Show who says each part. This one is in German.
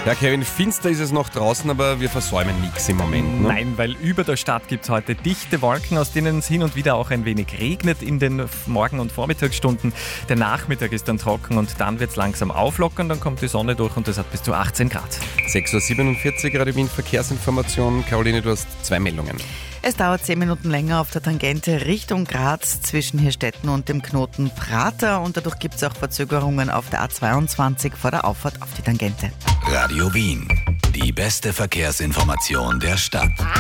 Speaker 1: Ja, Kevin, finster ist es noch draußen, aber wir versäumen nichts im Moment. Ne?
Speaker 2: Nein, weil über der Stadt gibt es heute dichte Wolken, aus denen es hin und wieder auch ein wenig regnet in den Morgen- und Vormittagsstunden. Der Nachmittag ist dann trocken und dann wird es langsam auflockern, dann kommt die Sonne durch und es hat bis zu 18 Grad.
Speaker 1: 6.47 Uhr, gerade Wien Verkehrsinformation. Caroline, du hast 2 Meldungen.
Speaker 3: Es dauert 10 Minuten länger auf der Tangente Richtung Graz zwischen Hirstetten und dem Knoten Prater und dadurch gibt es auch Verzögerungen auf der A22 vor der Auffahrt auf die Tangente.
Speaker 4: Radio Wien. Die beste Verkehrsinformation der Stadt.